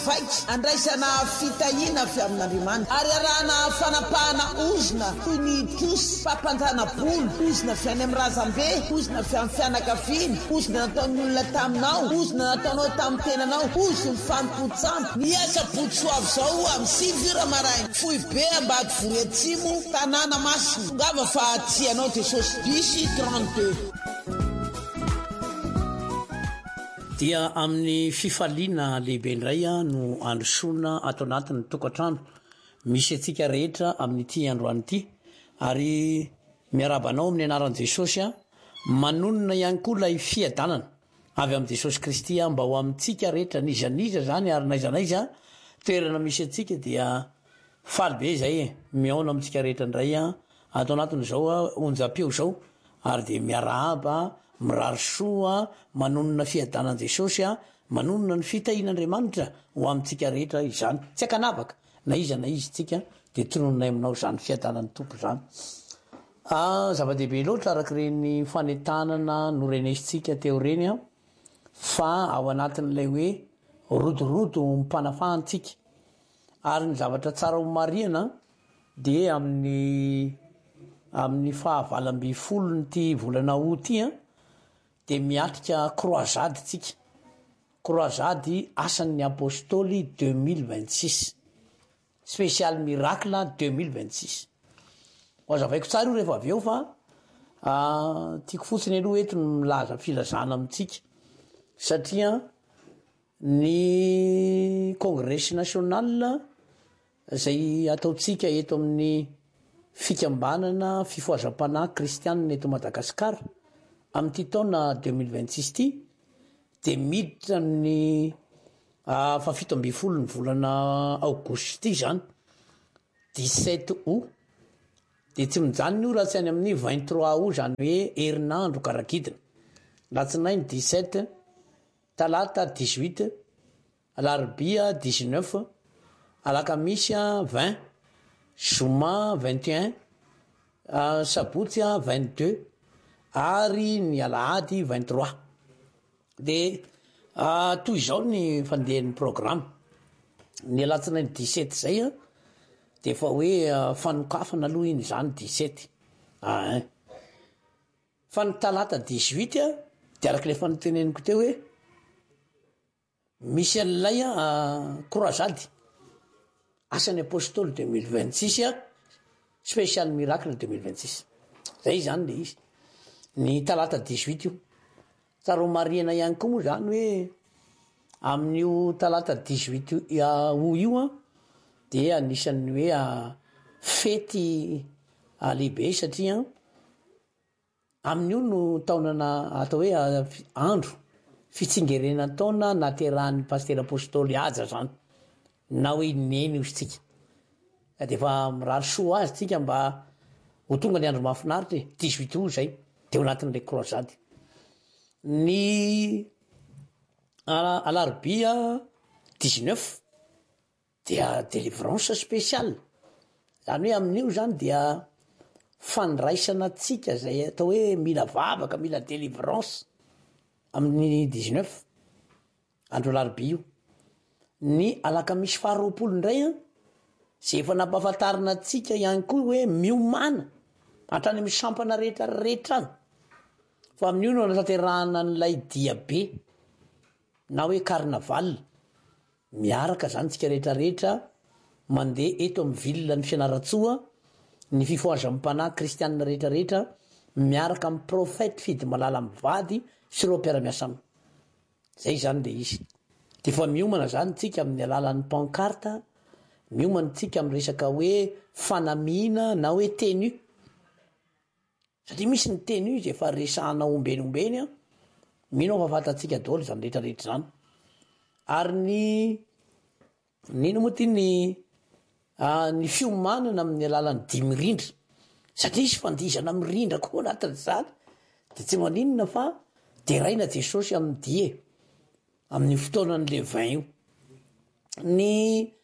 Vaitsy andraisana fitahina avy amin'Andriamanitra ary arahana fanapahana ozina toy ny tosy fampantana bolo, ozina avy any amin'ny razambe, ozina avy amin'ny fianakaviana, ozina nataon'ny olona taminao, ozina nataonao tamin'ny tenanao, oziny fampotsampo. Ny asa potsoavy zao amin'ny 6 maraina. Foy be Ambady Vory Atsimo, tanàna Masina. Tongava fa tianao Jesosy 10-32. Dia amin'ny fifaliana lehibe indray no androsoana ato anatin'ny tokantrano misy atsika rehetra amin'ity androany ity ary miarabanao amin'ny anaran'i Jesosy manonona ihany koa ilay fiadanana avy amin'i Jesosy Kristy mba ho amintsika rehetra nizaniza zany ary naizanaiza toerana misy atsika dia faly be zay miaona amintsika rehetra indray ato anatin'izao onjam-peo zao ary de miarahaba mirary soa manonona fiadanan Jesosy manonona ny fitahin'Andriamanitra ho amintsika rehetra izany tsy akanavaka na izy tsika de tonononay aminao zany fiadanan'ny tompo zany zava-dehibe loatra arak'ireny fanetanana norenesitsika teo reny fa ao anatin'ilay hoe rodorodo mipanafahantsika ary ny zavatra tsara ho mariana de amin'ny fahavalambifolo nyty volana août de miatrika croisade tsika croisade asan'ny apôstôly 2026 spécial miracle 2026 azavaiko tsara io rehefa avy eo fa tiako fotsiny aloha eto ny milaza filazana amintsika satria ny congrès national zay ataotsika eto amin'ny fikambanana fifoazam-panahy kristianina eto Madagasikara amin'ity taona 2026 ty de miditra ny fa 17 ny volana aogosty zany 17 août de tsy mijanona io raha tsy any amin'ny 23 août zany hoe herinandro karakidina latsinainy 17 talata 18 alarobia 19 alakamisy 20 zoma 21 sabotsy 22 ary ny alahady 23 de toy izao ny fandehan'ny programme ny alatsinainy 17 zay de fa hoe fanokafana aloha iny zany 17 fa ny talata 18 de arak'le fanoteneniko teo hoe misy an'ilay croisade asan'ny apôstôly 2026 spécial miracle 2026 zay zany le izy ny talata 18 io tsara ho mariana ihany koa moa zany hoe amin'io talata 18 août io de anisan'ny hoe fety lehibe satria amin'io no taonana atao hoe andro fitsingerena taona naterahan'ny paster apôstôly aja zany na hoe neny io tsika de fa mirary soa azy tsika mba ho tonga ny andro mahafinaritra 18 août zay de ho anatin'le croisade ny alarobia 19 dia délivrance spéciale zany hoe amin'io zany dia fandraisana tsika zay atao hoe mila vavaka mila délivrance amin'ny 19 andro alarobia io ny alakamisy faharoapolo indray zay efa nampahafantarina atsika ihany koa hoe miomana hatrany amin'ny sampana rehetrarehetra any fa amin'io no natanterahana n'ilay diabe na hoe carnaval miaraka zany tsika rehetrarehetra mandeha eto amin'ny ville ny Fianaratsoa ny fifoazam-panahy kristianina rehetrarehetra miaraka amin'ny profety fidy malala mivady sy ireo mpiara-miasa aminy zay zany le izy de fa miomana zany tsika amin'ny alalan'ny pancarte miomana tsika amin'ny resaka hoe fanamina na hoe tenue satria misy ny tenue izy efa resahana ombenyombeny mino fa fatatsika daholo zany rehetrarehetra zany ary nino moa ty ny fiomanana amin'ny alalan'ny 10 mirindra satria isy fandizana mirindra koa anatin'izany de tsy maninona fa de raina Jesosy amin'ny die amin'ny fotoanan'le 20 io ny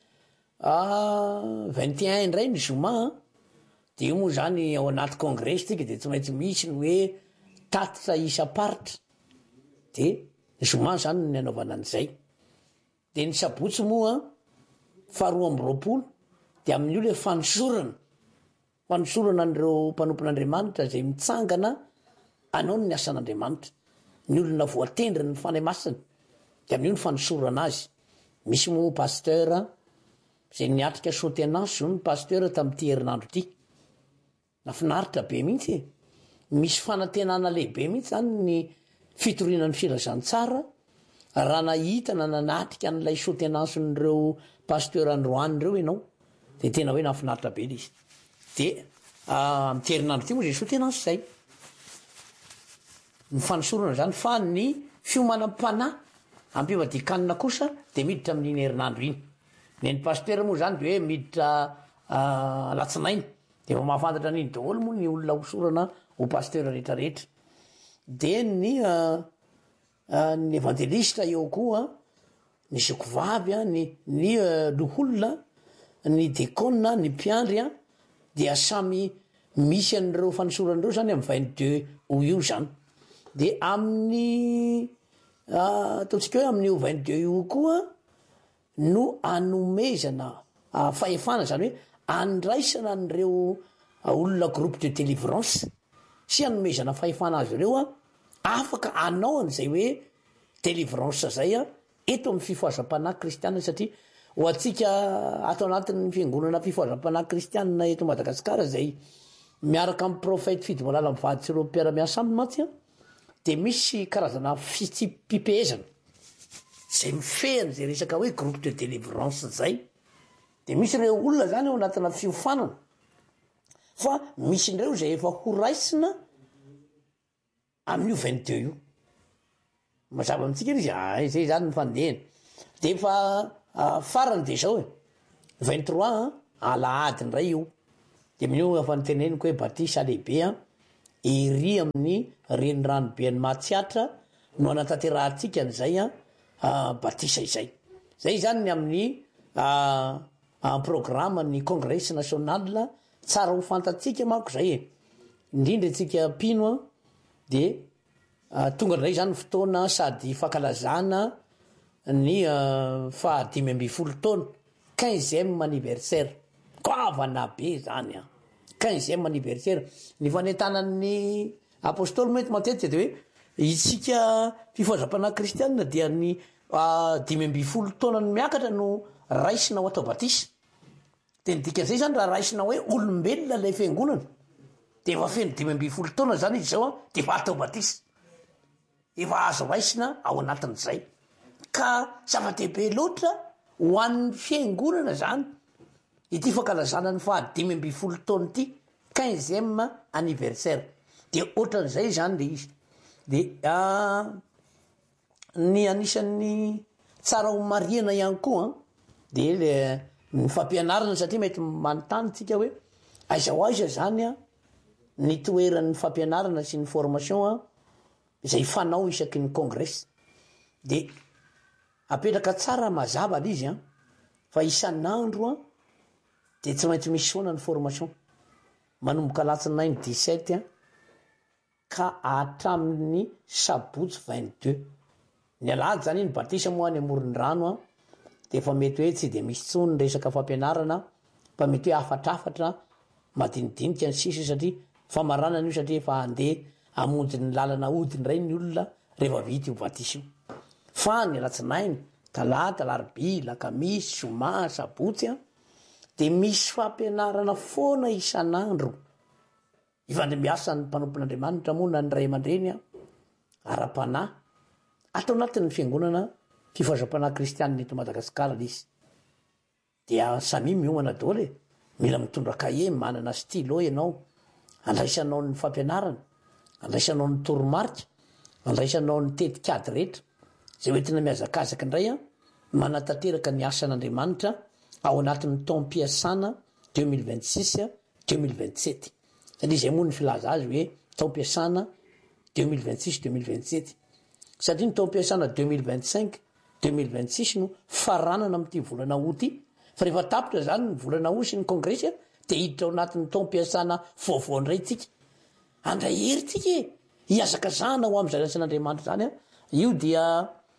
21 indray ny zoma de io moa zany ao anaty congrès tsika de tsy maintsy misy ny hoe tatitra isa paritra de zoma zany ny anaovana an'izay de ny sabotsy moa faharoa amby roapolo de amin'io le fanosorana an'ireo mpanompon'andriamanitra zay mitsangana anao ny asan'andriamanitra ny olona voatendry ny fanay masina de amin'io ny fanosorana azy misy moa pasteur zay niatrika sotenance zao ny pasteur tamin'ity herinandro ity nafinaritra be mihitsy misy fanantenana lehibe mihitsy zany ny fitorinan'ny filazantsara raha nahitana nanatrika n'lay sotenance nyreo pasteur androany reo ianao de tena hoe nafinaritra be izy de amty herinandro ty moa zay sotenance zay ny fanosorana zany fa ny fiomanam-pana ampivadikanina kosa de miditra amin'iny herinandro iny ny pasteur moa zany de hoe miditra latsinainy de fa mahafantatra an'iny daholo moa ny olona hosorana ho pasteur rehetrarehetra de ny evangelista eo koa ny zokovavy ny loholona ny dekona ny mpiandry dia samy misy an'ireo fanosoran'ireo zany amy 22 ho io zany de amin'ny ataontsika hoe amin'io 22 io koa no anomezana fahefana zany hoe andraisana an'ireo olona groupe de délivrance sy anomezana fahefana azy ireo afaka anao an'izay hoe délivrance zay eto amin'ny fifoazam-panahy kristianina satria ho atsika ato anatin'ny fiangonana fifoazam-panahy kristianina eto Madagasikara zay miaraka amin'ny profète fidy malala mivady sy ireo mpiara-miasa aminy matsy de misy karazana fitsipipehezana zay mifehany zay resaka hoe groupe de délivrance zay de misy ireo olona zany ao anatina fiofanana fa misy indreo zay efa ho raisina amin'io 22 io mazava amitsika izy zay zany ny fandehany de efa farany de zao 23 alahady ndray io de amin'io efa niteneniko hoe batisa lehibe iry amin'ny reniranobe ny Mahatsiatra no anataterahantsika n'zay batisa izay zay zany ny amin'ny programme ny congrès national tsara ho fantatsika manko zay indrindra tsika pino de tonga ndray zany fotoana sady fankalazana ny fahadimy amby folo taona 15e anniversaire koavana be zany 15e anniversaire ny fanentanan'ny apôstôly mety matetika de hoe itsika fifoazam-panahy kristianina dia ny 5 taona ny miakatra no raisina ho atao batisa de ny dikan'izay zany raha raisina hoe olombelona lay fiangonana de efa feno 5 taona zany izy zao de efa atao batisa efa azo raisina ao anatin'izay ka zava-dehibe loatra ho an'ny fiangonana zany ity fankalazana ny fahadimy 5 taona ity 15e anniversaire de ohatran'izay zany le izy de ny anisan'ny tsara ho mariana ihany koa de le ny fampianarana satria mety manontany tsika hoe aiza ho aiza zany ny toeran'ny fampianarana sy ny formation zay fanao isaky ny congrès de apetraka tsara mazava l izy fa isan'andro de tsy maintsy misy soana ny formation manomboka latsinainy 17 ka hatramin'ny sabotsy 22 ny alady zany iny batisa moa any amoron-drano de efa mety hoe tsy de misy tsony ny resaka fampianarana fa mety hoe afatrafatra madinidinika ny sisa satria famarana n'io satria efa andeha amonjy ny lalana odiny ray ny olona rehefa vita io batisa io fa ny latsinainy talata larobia lakamisy zoma sabotsy de misy fampianarana foana isan'andro ifandremiasan'ny mpanompon'andriamanitra moa ny ray aman-dreny ara-panahy atao anatin'ny fiangonana fifoazam-panahy kristianina eto Madagasikara izy dia samy miomana daholo mila mitondra kahe manana stylo ianao andraisanao ny fampianarana andraisanao ny toromarika andraisanao ny tetikady rehetra zay hoentina miazakazaka indray manatanteraka ny asan'andriamanitra ao anatin'ny taom-piasana 2026 2027 satria zay moa ny filaza azy hoe taom-piasana 2026 2027 satria ny taom-piasana 2025 2026 no faranana am'ty volana o ty fa rehefa tapitra zany ny volana o sy ny congrès de hiditra ao anatin'ny taom-piasana vaovao ndray tsika andray hery tsika hiazakazahana ho am'zay rasan'andriamanitra zany io dia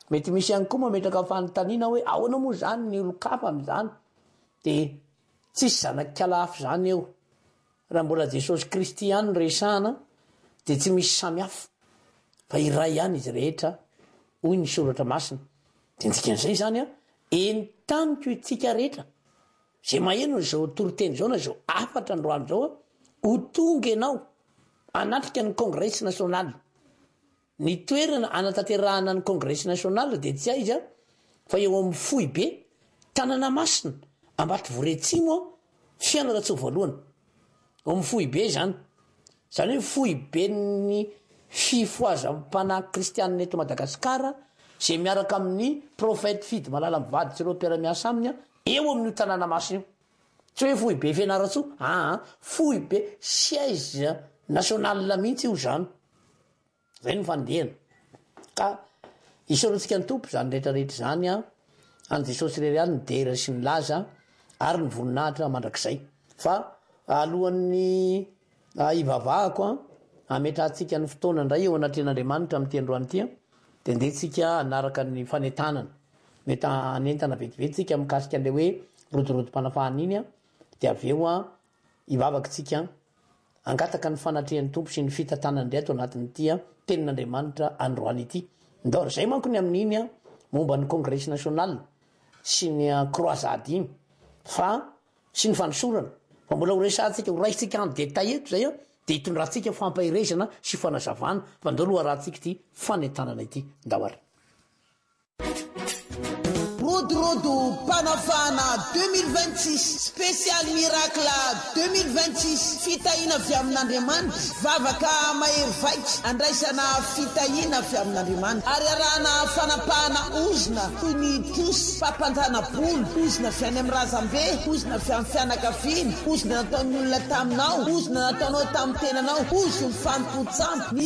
mety misy ihany koa mametraka fanontaniana hoe ahoana moa zany ny olokapa am'izany de tsisy zanak'alafy zany eo raha mbola Jesosy Kristy ihany resahana de tsy misy samihafa fa iray ihany izy rehetra hoy ny soratra masina de dikan'izay zany a entamiko itsika rehetra zay maheno zao toroteny zao na zao afatra androany zao ho tonga ianao anatrika ny congrès national ny toerana anatanterahana ny congrès national de tsy aizy a fa eo amin'ny Fohibe Tananamasina Ambatry Voretsimo Fianarantsoa voalohany eo amin'ny Fohibe zany hoe Fohibe ny fifoazam-panahy kristianina eto Madagasikara zay miaraka amin'ny profety Fidy Malala mivady sy ireo mpiara-miasa aminy eo amin'ny Tananamasina io tsy hoe Fohibe Fianarantsoa Fohibe siège national mihitsy io zany zay ny fandehana ka isorantsika ny tompo zany rehetrarehetra zany an Jesosy irery any ny dera sy ny laza ary ny voninahitra mandrakizay fa alohan'ny ivavahako ametrahantsika ny fotoana indray eo anatren'Andriamanitra amin'ity androany ity de ndetsika anaraka ny fanentanana mety anentana vetivetsika mikasika an'le hoe rodorodo-panafahana iny de aveo ivavakytsika angataka ny fanatrehan'ny tompo sy ny fitantanany indray ato anatin'ity tenin'Andriamanitra androany ity ndor zay manko ny amin'iny momba ny congrès national sy ny croisade iny fa sy ny fanosorana fa mbola horesantsika horaisitsika en détail eto zay de hitondrantsika fampahirezana sy fanazavana fa ndao aloha rahantsika ity fanentanana ity ndawary Rodorodo Panafana 2026 spécial miracle 2026 fitahina avy amin'Andriamanitra vavaka mahery vaika andraisana fitahina avy amin'Andriamanitra ary arahana fanapahana ozina toy ny tosy fampanjana-bolo ozina avy any amin'ny razambe ozina avy amin'ny fianakaviana ozina nataon'ny olona taminao ozina nataonao tamin'ny tenanao ozy ny fampipotsana